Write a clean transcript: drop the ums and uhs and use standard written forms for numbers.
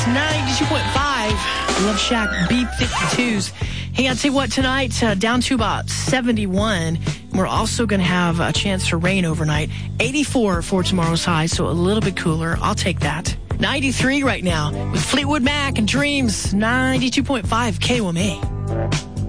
92.5. Love Shack B-52s. Hey, I'll tell you what, tonight, down to about 71. We're also going to have a chance for rain overnight. 84 for tomorrow's high, so a little bit cooler. I'll take that. 93 right now with Fleetwood Mac and Dreams. 92.5 KOMA.